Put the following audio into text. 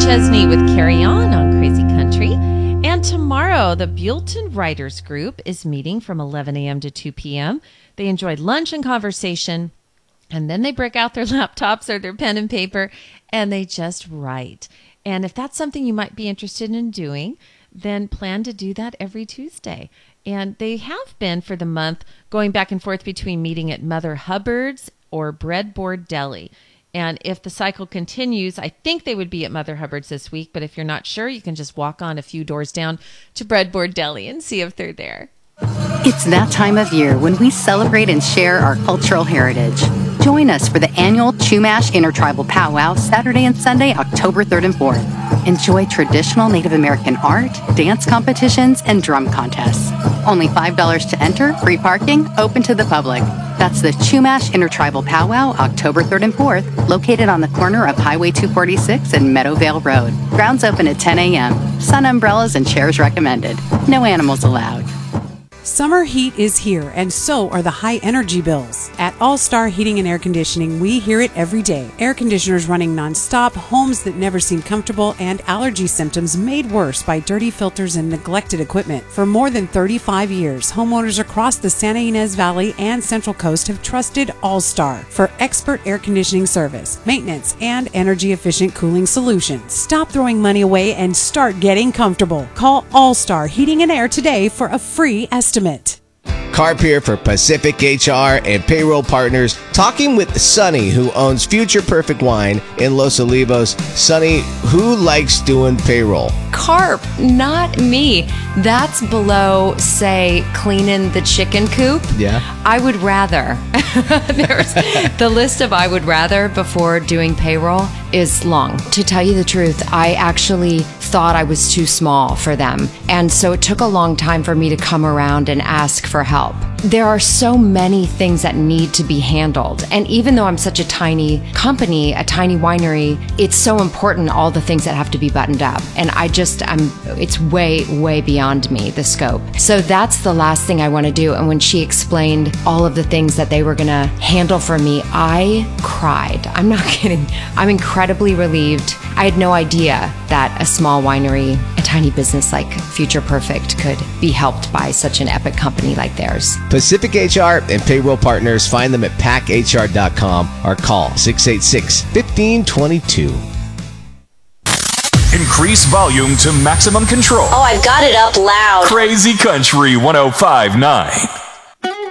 Chesney with Carry On Crazy Country. And tomorrow, the Buellton Writers Group is meeting from 11 a.m. to 2 p.m. They enjoyed lunch and conversation, and then they break out their laptops or their pen and paper, and they just write. And if that's something you might be interested in doing, then plan to do that every Tuesday. And they have been for the month going back and forth between meeting at Mother Hubbard's or Breadboard Deli. And if the cycle continues, I think they would be at Mother Hubbard's this week. But if you're not sure, you can just walk on a few doors down to Breadboard Deli and see if they're there. It's that time of year when we celebrate and share our cultural heritage. Join us for the annual Chumash Intertribal Powwow Saturday and Sunday, October 3rd and 4th. Enjoy traditional Native American art, dance competitions, and drum contests. Only $5 to enter, free parking, open to the public. That's the Chumash Intertribal Powwow, October 3rd and 4th, located on the corner of Highway 246 and Meadowvale Road. Grounds open at 10 a.m. Sun umbrellas and chairs recommended. No animals allowed. Summer heat is here, and so are the high energy bills. At All Star Heating and Air Conditioning, we hear it every day. Air conditioners running nonstop, homes that never seem comfortable, and allergy symptoms made worse by dirty filters and neglected equipment. For more than 35 years, homeowners across the Santa Ynez Valley and Central Coast have trusted All Star for expert air conditioning service, maintenance, and energy-efficient cooling solutions. Stop throwing money away and start getting comfortable. Call All Star Heating and Air today for a free estimate. Carp here for Pacific HR and Payroll Partners, talking with Sonny, who owns Future Perfect Wine in Los Olivos. Sonny, who likes doing payroll? Carp, not me. That's below, say, cleaning the chicken coop. Yeah. I would rather. There's the list of I would rather before doing payroll is long. To tell you the truth, I actually thought I was too small for them. And so it took a long time for me to come around and ask for help. There are so many things that need to be handled. And even though I'm such a tiny company, a tiny winery, it's so important, all the things that have to be buttoned up. And it's way, way beyond me, the scope. So that's the last thing I want to do. And when she explained all of the things that they were going to handle for me, I cried. I'm not kidding. I'm incredibly relieved. I had no idea that a small winery, a tiny business like Future Perfect could be helped by such an epic company like theirs. Pacific HR and Payroll Partners, find them at packhr.com or call 686-1522. Increase volume to maximum control. Oh, I've got it up loud. Crazy Country 105.9.